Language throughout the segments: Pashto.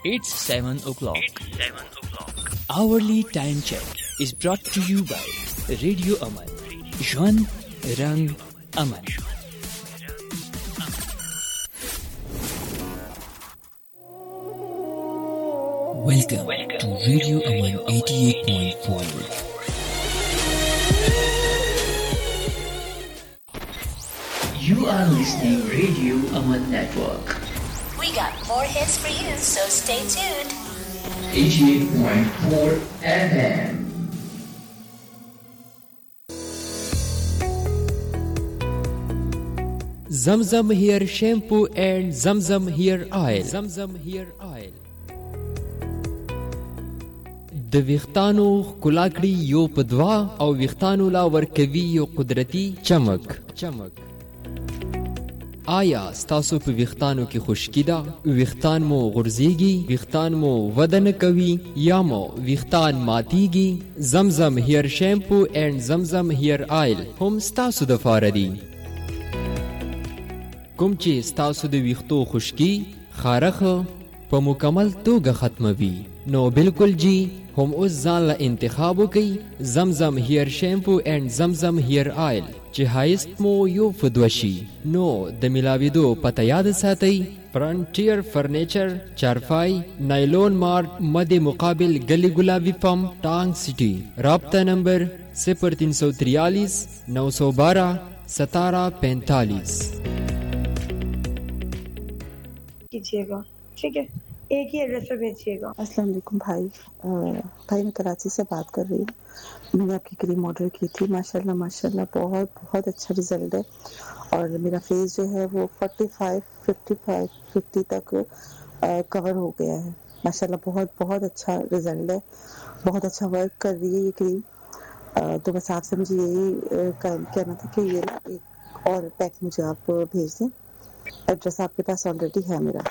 It's 7 o'clock. Hourly time check is brought to you by Radio Aman. Jwan Rang Aman. Welcome to Radio Aman 88.4. You are listening Radio Aman Network. We got more hits for you, so stay tuned. 88.4 FM. Zamzam Hair Shampoo and Zamzam Hair Oil. Zamzam Hair Oil. د ویښتانو ښکلا کړي یو په دوا او ویښتانو لا ورکوي یو قدرتي چمک. آیا ستاسو په ویښتانو کې خشکي ده؟ ویښتان مو غورځېږي؟ ویښتان مو وده نه کوي یا مو ویښتان ماتیږي؟ زمزم هیر شیمپو اینڈ زمزم هیر آیل هم ستاسو دپاره دي. کوم چې ستاسو د ویښتو خشکي خارښ په مکمل توګه ختموي، نو بالکل جی هم اوس ځان له انتخاب وکړئ زمزم هیر شیمپو اینڈ زمزم هیر آیل چې هایست مو یو فدوه شي. نو د ملاویدو پته یاد ساتئ: فرنټیر فرنیچر، چارپای، نایلون مارٹ، مد مقابل گلی گلابی پم، ٹانگ سٹی. رابطہ نمبر 0343 912 1745. कीजिएगा, ठीक है, एक ही एड्रेस पर भेजिएगा. अस्सलाम वालेकुम भाई. मैं कराची से बात कर रही हूँ. मैंने आपकी क्रीम ऑर्डर की थी. माशाल्लाह माशाल्लाह बहुत बहुत अच्छा रिजल्ट है और मेरा फेस जो है वो 45, 55, 50 तक कवर हो गया है. माशाल्लाह बहुत बहुत अच्छा रिजल्ट है. बहुत अच्छा वर्क कर रही है ये क्रीम. तो बस आपसे मुझे यही कहना था कि ये एक और पैक मुझे आप भेज दें. एड्रेस आपके पास ऑलरेडी है मेरा.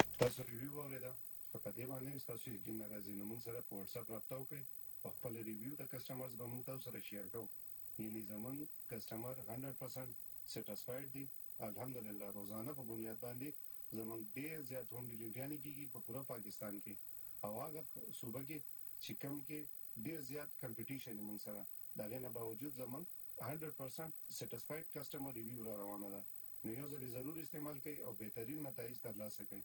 تاسو یې ناراضي نو موږ سره په واتس اپ رابطه وکړئ او خپل ریویو د کسٹمرز به موږ تاسو سره شیر کوو. یعنی زمون کسٹمر 100% سټیسفاید دي الحمدلله. روزانه په بنیاد باندې زمون ډیر زیات هم ډیلیوریانې کیږي په پورا پاکستان کې او هغه صوبه کې چې کوم کې ډیر زیات کمپټیشن موږ سره دا غنه باوجود زمون 100% سټیسفاید کسٹمر ریویو را روانه ده. نو یو ځل ضرور استعمال کړئ او بهترین نتایج ترلاسه کړئ.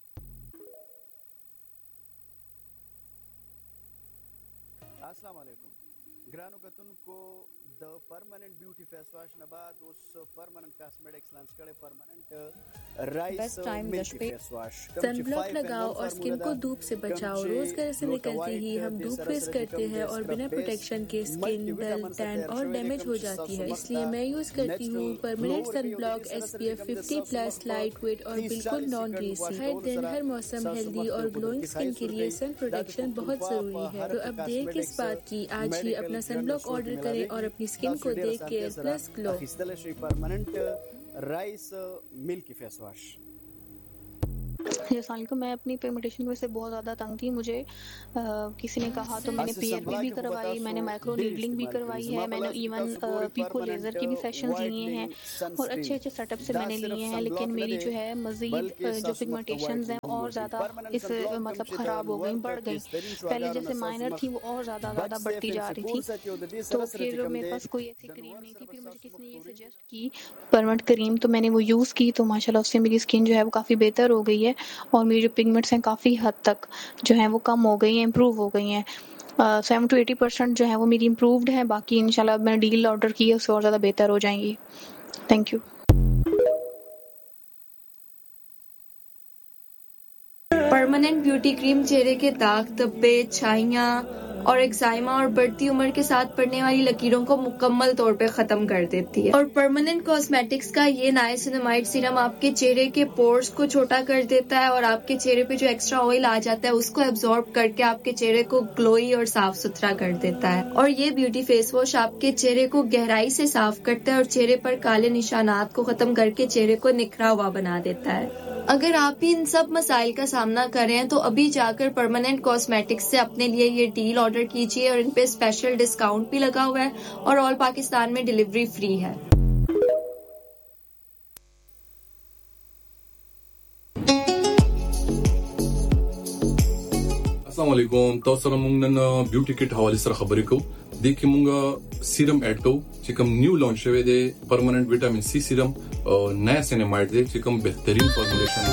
अस्सलाम वालेकुम ग्रानो कतन को the permanent beauty face wash न बाद उस परमानेंट कॉस्मेटिक्स लॉन्च करे permanent rice milk face wash. Sunblock लगाओ और स्किन को धूप से बचाओ. रोज घर से निकलते ही हम धूप फेस करते हैं और बिना प्रोटेक्शन के स्किन डल, टैन और डैमेज हो जाती है. इसलिए मैं यूज करती हूँ permanent sunblock SPF 50+ light weight और बिल्कुल नॉन ग्रीसी. हर दिन हर मौसम हेल्दी और ग्लोइंग स्किन के लिए सन प्रोटेक्शन बहुत जरूरी है. तो अब देर किस बात की, आज ही अपना सनब्लॉक ऑर्डर करें और अपनी स्किन को they care plus glow. Permanent rice milk face wash. अस्सलाम. मैं अपनी पिगमेंटेशन की वजह से बहुत ज़्यादा तंग थी. मुझे किसी ने कहा तो मैंने PRP भी करवाई, मैंने माइक्रो नीडलिंग भी करवाई है, मैंने इवन पीको लेज़र के भी सेशंस लिए हैं और अच्छे अच्छे सेटअप से मैंने लिए हैं. लेकिन मेरी जो है मज़ीद जो पिगमेंटेशंस हैं और ज़्यादा इस मतलब ख़राब हो गई, बढ़ गई. पहले जैसे माइनर थी वो और ज़्यादा बढ़ती जा रही थी. तो फिर मेरे पास कोई ऐसी क्रीम नहीं थी. फिर मुझे किसी ने ये सजेस्ट की परमानेंट क्रीम, तो मैंने वो यूज़ की. तो माशाल्लाह उससे मेरी स्किन जो है वो काफ़ी बेहतर हो गई है और मेरी जो पिगमेंट्स हैं काफ़ी हद तक जो हैं वो कम हो गई हैं, इम्प्रूव हो गई हैं. 7 to 80% जो है वो मेरी इम्प्रूव्ड है. बाकी इंशाल्लाह मैंने डील ऑर्डर की है उससे और ज़्यादा बेहतर हो जाएंगी. Thank you. Permanent beauty cream चेहरे के दाग, धब्बे, छाइयाँ और एक्साइमा और बढ़ती उम्र के साथ पड़ने वाली लकीरों को मुकम्मल तौर पे खत्म कर देती है. और परमानेंट कॉस्मेटिक्स का ये नाइसिनामाइड सीरम आपके चेहरे के पोर्स को छोटा कर देता है और आपके चेहरे पे जो एक्स्ट्रा ऑयल आ जाता है उसको एब्जॉर्ब करके आपके चेहरे को ग्लोई और साफ सुथरा कर देता है. और ये ब्यूटी फेस वॉश आपके चेहरे को गहराई से साफ करता है और चेहरे पर काले निशानात को खत्म करके चेहरे को निखरा हुआ बना देता है. अगर आप भी इन सब मसाइल का सामना कर रहे हैं तो अभी जाकर परमानेंट कॉस्मेटिक्स से अपने लिए ये डील ऑर्डर कीजिए और इन पे स्पेशल डिस्काउंट भी लगा हुआ है और ऑल पाकिस्तान में डिलीवरी फ्री है. अस्सलाम वालेकुम। तاسو سره موږ نن بیوټي کټ حواله سره خبرې کوو. د کې موږ سیرم اډ کوو چې کوم نیو لانچ شوی دی پرمننٹ وټامین سی سیرم او نیا سینیمایډ دی چې کوم بهترین فارمولیشن